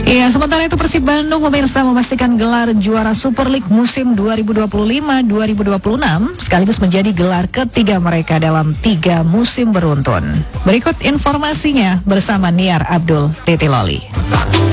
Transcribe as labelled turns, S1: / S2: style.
S1: Ya, sementara itu Persib Bandung pemirsa memastikan gelar juara Super League musim 2025-2026 sekaligus menjadi gelar ketiga mereka dalam 3 musim beruntun. Berikut informasinya bersama Niar Abdul Detiloli.